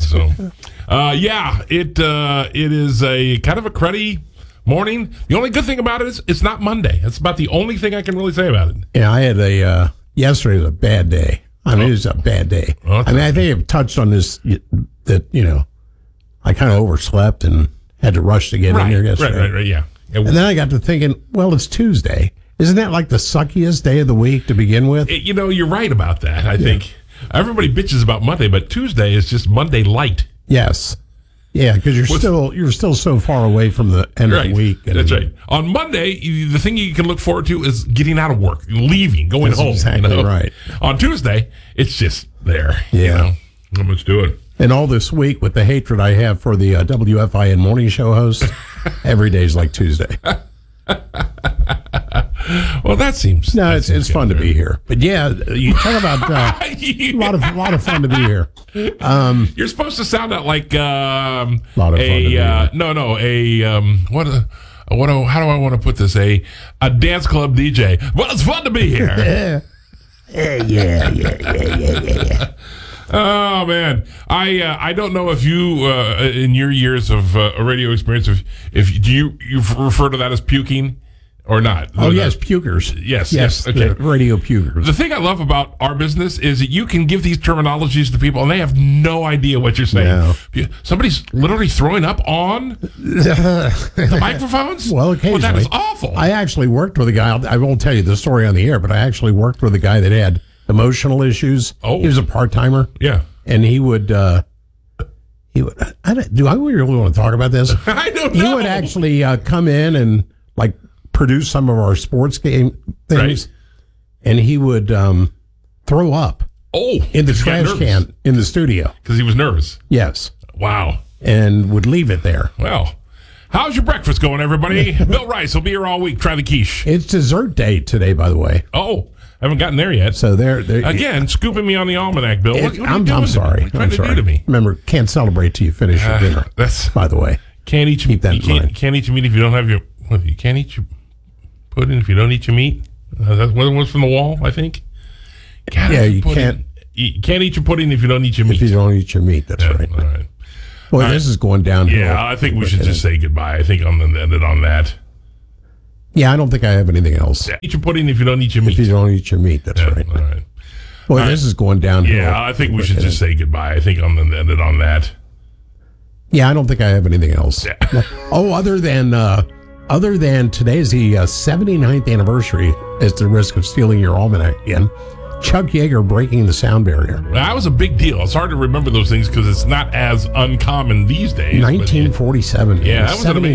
So, it is a kind of a cruddy morning. The only good thing about it is it's not Monday. That's about the only thing I can really say about it. Yeah, I had yesterday was a bad day. I mean, it was a bad day. I think I've touched on this, that, I kind of overslept and had to rush to get in here yesterday. Right, yeah. And then I got to thinking, well, it's Tuesday. Isn't that like the suckiest day of the week to begin with? You're right about that. I think everybody bitches about Monday, but Tuesday is just Monday light. Yes. Yeah, because you're still so far away from the end of the week. That's right. On Monday, the thing you can look forward to is getting out of work, leaving, going home. Exactly right. On Tuesday, it's just there. Yeah. Not much to it. And all this week, with the hatred I have for the WFIN morning show host, every day's like Tuesday. Well, that seems... No, it's fun to be here. But yeah, you talk about a lot of fun to be here. You're supposed to sound out like how do I want to put this? A dance club DJ. Well, it's fun to be here. Yeah. Oh man, I don't know if you in your years of radio experience, if you refer to that as puking or not. Oh yes, pukers. Yes. Okay. Radio pukers. The thing I love about our business is that you can give these terminologies to people and they have no idea what you're saying. No. Somebody's literally throwing up on the microphones. Well, occasionally. That is awful. I actually worked with a guy. I won't tell you the story on the air, but I actually worked with a guy that had emotional issues. Oh. He was a part-timer. Yeah. And he would do I really want to talk about this? I don't know. He would actually come in and like produce some of our sports game things, and he would throw up in the trash can in the studio. Because he was nervous. Yes. Wow. And would leave it there. Well, how's your breakfast going, everybody? Bill Rice will be here all week. Try the quiche. It's dessert day today, by the way. Oh, I haven't gotten there yet. So there again, scooping me on the almanac, Bill. What I'm sorry. What are you trying to do to me? Remember, can't celebrate till you finish your dinner. By the way, can't eat your meat. Can't eat your meat if you don't have your. You can't eat your pudding if you don't eat your meat. That's what was from the wall, I think. You can't. You can't eat your pudding if you don't eat your meat. If you don't eat your meat, that's right. All right. Boy, this is going downhill. Yeah, I think we should just say goodbye. I think I'm going to end it on that. Yeah, I don't think I have anything else. Yeah. Eat your pudding if you don't eat your meat. If you don't eat your meat, that's right. All right. Boy, this is going downhill. Yeah, I think we should just say goodbye. I think I'm going to end it on that. Yeah, I don't think I have anything else. Yeah. Other than today's the 79th anniversary, at the risk of stealing your almanac again, Chuck Yeager breaking the sound barrier. Well, that was a big deal. It's hard to remember those things because it's not as uncommon these days. 1947. Yeah, that was an amazing